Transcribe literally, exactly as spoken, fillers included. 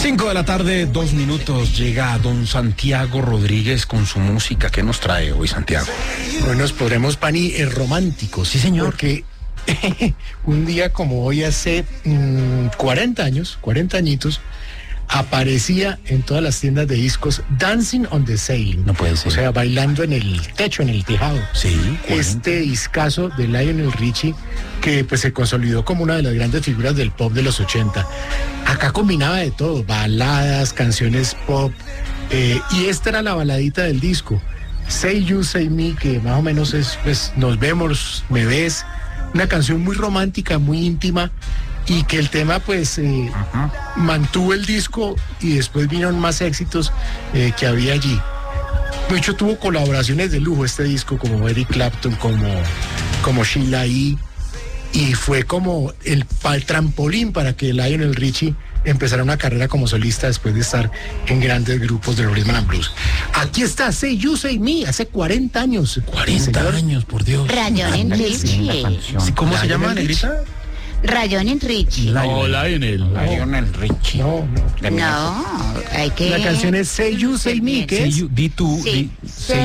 Cinco de la tarde, dos minutos, llega don Santiago Rodríguez con su música. ¿Qué nos trae hoy, Santiago? Hoy nos podremos, Pani, eh, románticos. Sí, señor. Porque un día como hoy, hace mmm, cuarenta años, cuarenta añitos, aparecía en todas las tiendas de discos Dancing on the Ceiling. No puede ser. O sea, bailando en el techo, en el tejado. Sí, cuarenta. Este discazo de Lionel Richie, que pues se consolidó como una de las grandes figuras del pop de los ochenta. Acá combinaba de todo, baladas, canciones pop, eh, y esta era la baladita del disco. Say You, Say Me, que más o menos es, pues, nos vemos, me ves. Una canción muy romántica, muy íntima, y que el tema pues eh, uh-huh. mantuvo el disco, y después vinieron más éxitos eh, que había allí. De hecho, tuvo colaboraciones de lujo este disco, como Eric Clapton, como, como Sheila E., y fue como el, el trampolín para que Lionel Richie empezara una carrera como solista después de estar en grandes grupos de rhythm and blues. Aquí está Say You, Say Me, hace cuarenta años. cuarenta años, por Dios. Rayón Richie. ¿Cómo se llama, negrita? Rayón Richie. No, Lionel. Lionel Richie. No, no. No, hay que... La canción es Say You, Say Me, ¿qué es? Di tú. Sí. Say